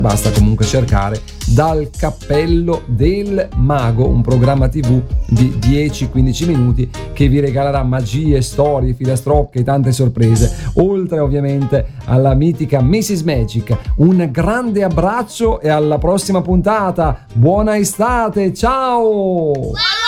Basta comunque cercare Dal cappello del mago, un programma TV di 10-15 minuti che vi regalerà magie, storie, filastrocche e tante sorprese, oltre ovviamente alla mitica Mrs. Magic. Un grande abbraccio e alla prossima puntata. Buona estate, ciao!